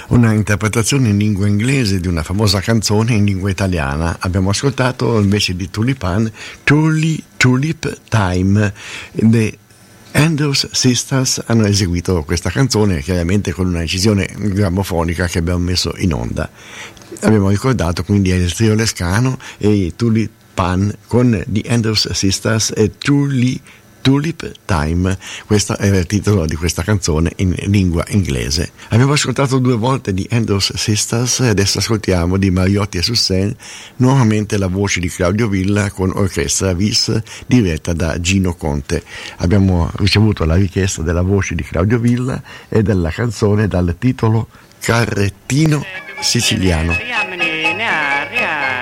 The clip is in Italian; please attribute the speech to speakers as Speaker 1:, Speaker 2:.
Speaker 1: Una interpretazione in lingua inglese di una famosa canzone in lingua italiana. Abbiamo ascoltato invece di Tulipan Tulip Time. The Andrews Sisters hanno eseguito questa canzone chiaramente con una incisione grammofonica che abbiamo messo in onda. Abbiamo ricordato quindi il trio Lescano e i Tulipan con The Andrews Sisters e Tulip Time. Questo era il titolo di questa canzone in lingua inglese. Abbiamo ascoltato 2 volte di Andrews Sisters e adesso ascoltiamo di Mariotti e Sussen nuovamente la voce di Claudio Villa con orchestra Vis diretta da Gino Conte. Abbiamo ricevuto la richiesta della voce di Claudio Villa e della canzone dal titolo Carrettino Siciliano.